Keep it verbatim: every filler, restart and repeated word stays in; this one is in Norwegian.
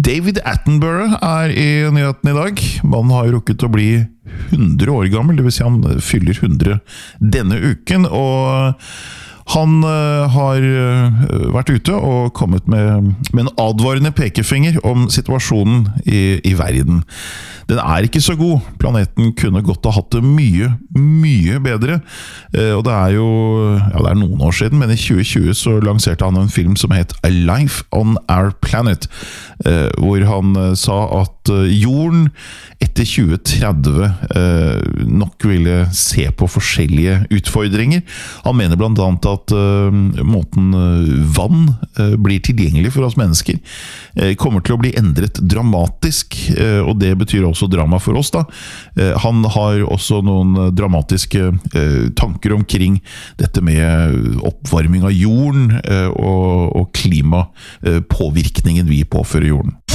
David Attenborough er i nyheten i dag. Mannen har rukket å bli hundre år gammel, det vil si han fyller hundre denne uken, og han uh, har uh, vært ute og kommet med, med en advarende pekefinger om situasjonen i, i verden. Den er ikke så god. Planeten kunne godt ha hatt det mye, mye bedre. Uh, og det er jo ja, det er noen år siden, men i tjue tjue så lanserte han en film som het A Life on Our Planet, uh, hvor han uh, sa at uh, jorden etter tjue tretti uh, nok ville se på forskjellige utfordringer. Han mener blant annet at at uh, måten uh, vann uh, blir tilgjengelig for oss mennesker uh, kommer til å bli endret dramatisk, uh, og det betyr også drama for oss da. Uh, han har også noen dramatiske uh, tanker omkring dette med oppvarming av jorden uh, og, og klimapåvirkningen vi påfører jorden.